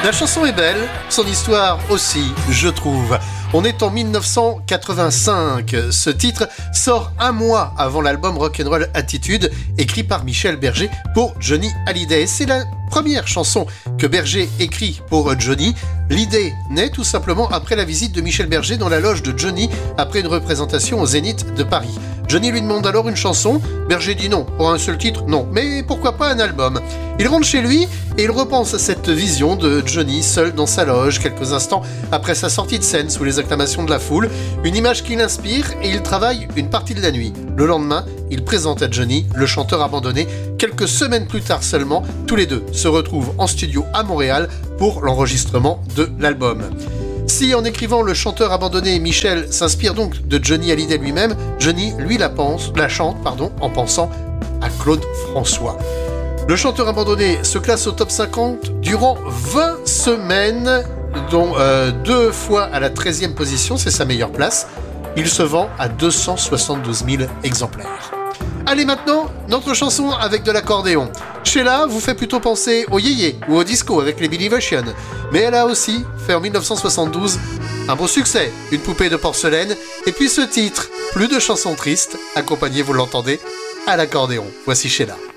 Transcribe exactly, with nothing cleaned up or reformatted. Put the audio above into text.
La chanson est belle, son histoire aussi, je trouve. On est en dix-neuf cent quatre-vingt-cinq. Ce titre sort un mois avant l'album Rock'n'Roll Attitude, écrit par Michel Berger pour Johnny Hallyday. C'est la première chanson que Berger écrit pour Johnny. L'idée naît tout simplement après la visite de Michel Berger dans la loge de Johnny après une représentation au Zénith de Paris. Johnny lui demande alors une chanson. Berger dit non. Pour un seul titre, non. Mais pourquoi pas un album ? Il rentre chez lui et il repense à cette vision de Johnny seul dans sa loge quelques instants après sa sortie de scène sous les acclamations de la foule. Une image qui l'inspire et il travaille une partie de la nuit. Le lendemain, il présente à Johnny le chanteur abandonné. Quelques semaines plus tard seulement, tous les deux se retrouvent en studio à Montréal pour l'enregistrement de l'album. Si en écrivant Le chanteur abandonné, Michel s'inspire donc de Johnny Hallyday lui-même, Johnny, lui, la, pense, la chante pardon, en pensant à Claude François. Le chanteur abandonné se classe au top cinquante durant vingt semaines, dont euh, deux fois à la treizième position, c'est sa meilleure place. Il se vend à deux cent soixante-douze mille exemplaires. Allez maintenant, notre chanson avec de l'accordéon. Sheila vous fait plutôt penser au yéyé ou au disco avec les Believation, mais elle a aussi fait en dix-neuf cent soixante-douze un beau succès, une poupée de porcelaine, et puis ce titre, plus de chansons tristes, accompagné, vous l'entendez, à l'accordéon. Voici Sheila.